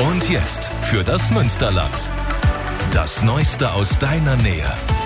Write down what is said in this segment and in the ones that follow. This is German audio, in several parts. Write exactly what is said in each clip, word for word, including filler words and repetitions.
Und jetzt für das Münsterland. Das Neueste aus deiner Nähe.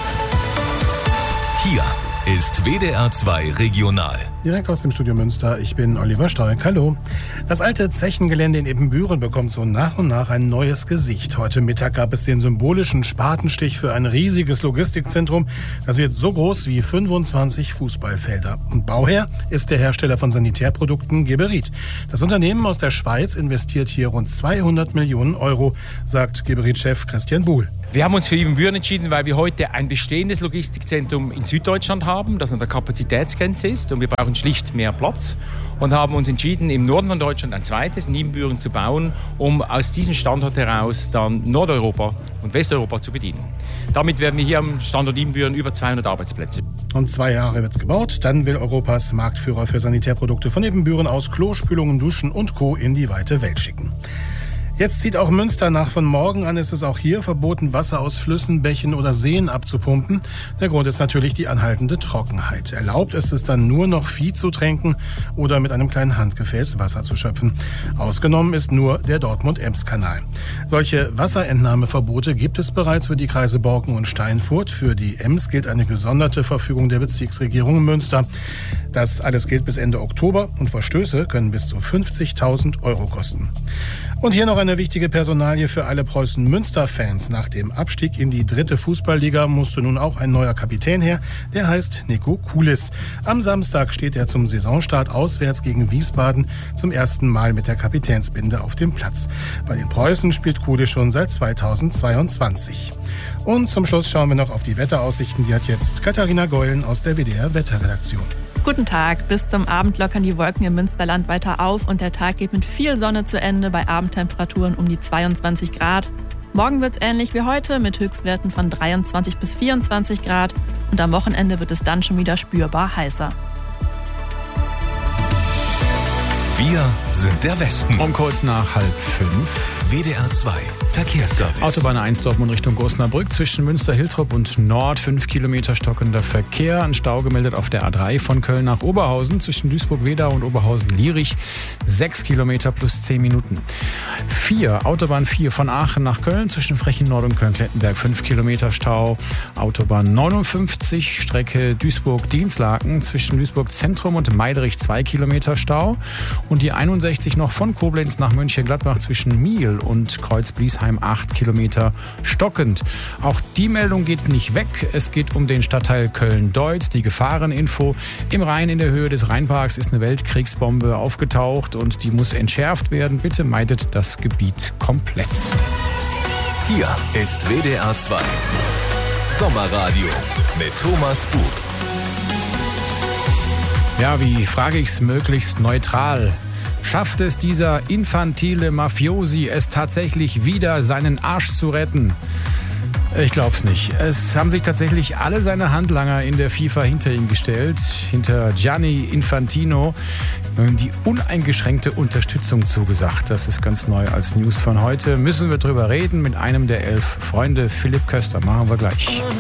Hier ist W D R zwei Regional. Direkt aus dem Studio Münster, ich bin Oliver Stolk. Hallo. Das alte Zechengelände in Ebenbüren bekommt so nach und nach ein neues Gesicht. Heute Mittag gab es den symbolischen Spatenstich für ein riesiges Logistikzentrum. Das wird so groß wie fünfundzwanzig Fußballfelder. Und Bauherr ist der Hersteller von Sanitärprodukten Geberit. Das Unternehmen aus der Schweiz investiert hier rund zweihundert Millionen Euro, sagt Geberit-Chef Christian Buhl. Wir haben uns für Ebenbüren entschieden, weil wir heute ein bestehendes Logistikzentrum in Süddeutschland haben, das an der Kapazitätsgrenze ist, und wir brauchen schlicht mehr Platz und haben uns entschieden, im Norden von Deutschland ein zweites in Ebenbüren zu bauen, um aus diesem Standort heraus dann Nordeuropa und Westeuropa zu bedienen. Damit werden wir hier am Standort Ebenbüren über zweihundert Arbeitsplätze. Und zwei Jahre wird gebaut, dann will Europas Marktführer für Sanitärprodukte von Ebenbüren aus Klospülungen, Duschen und Co. in die weite Welt schicken. Jetzt zieht auch Münster nach. Von morgen an ist es auch hier verboten, Wasser aus Flüssen, Bächen oder Seen abzupumpen. Der Grund ist natürlich die anhaltende Trockenheit. Erlaubt ist es dann nur noch, Vieh zu tränken oder mit einem kleinen Handgefäß Wasser zu schöpfen. Ausgenommen ist nur der Dortmund-Ems-Kanal. Solche Wasserentnahmeverbote gibt es bereits für die Kreise Borken und Steinfurt. Für die Ems gilt eine gesonderte Verfügung der Bezirksregierung Münster. Das alles gilt bis Ende Oktober und Verstöße können bis zu fünfzigtausend Euro kosten. Und hier noch eine wichtige Personalie für alle Preußen-Münster-Fans. Nach dem Abstieg in die dritte Fußballliga musste nun auch ein neuer Kapitän her. Der heißt Nico Kulis. Am Samstag steht er zum Saisonstart auswärts gegen Wiesbaden zum ersten Mal mit der Kapitänsbinde auf dem Platz. Bei den Preußen spielt Kulis schon seit zweitausendzweiundzwanzig. Und zum Schluss schauen wir noch auf die Wetteraussichten. Die hat jetzt Katharina Geulen aus der W D R-Wetterredaktion. Guten Tag. Bis zum Abend lockern die Wolken im Münsterland weiter auf und der Tag geht mit viel Sonne zu Ende bei Abendtemperaturen um die zweiundzwanzig Grad. Morgen wird es ähnlich wie heute mit Höchstwerten von dreiundzwanzig bis vierundzwanzig Grad und am Wochenende wird es dann schon wieder spürbar heißer. Wir sind der Westen. Um kurz nach halb fünf. W D R zwei Verkehrsservice. Autobahn eins Dortmund Richtung Osnabrück zwischen Münster-Hiltrop und Nord. fünf Kilometer stockender Verkehr. Ein Stau gemeldet auf der A drei von Köln nach Oberhausen zwischen Duisburg-Wedau und Oberhausen-Lierich. sechs Kilometer plus zehn Minuten. vier. Autobahn vier von Aachen nach Köln zwischen Frechen-Nord und Köln-Klettenberg. fünf Kilometer Stau. Autobahn neunundfünfzig Strecke Duisburg-Dienstlaken zwischen Duisburg-Zentrum und Meiderich. zwei Kilometer Stau. Und die einundsechzig noch von Koblenz nach Mönchengladbach zwischen Miel und Kreuz-Bliesheim acht Kilometer stockend. Auch die Meldung geht nicht weg. Es geht um den Stadtteil Köln-Deutz. Die Gefahreninfo: Im Rhein in der Höhe des Rheinparks ist eine Weltkriegsbombe aufgetaucht und die muss entschärft werden. Bitte meidet das Gebiet komplett. Hier ist W D R zwei Sommerradio mit Thomas Bub. Ja, wie frage ich's möglichst neutral? Schafft es dieser infantile Mafiosi, es tatsächlich wieder seinen Arsch zu retten? Ich glaub's nicht. Es haben sich tatsächlich alle seine Handlanger in der FIFA hinter ihn gestellt, hinter Gianni Infantino, die uneingeschränkte Unterstützung zugesagt. Das ist ganz neu als News von heute. Müssen wir drüber reden mit einem der elf Freunde, Philipp Köster. Machen wir gleich.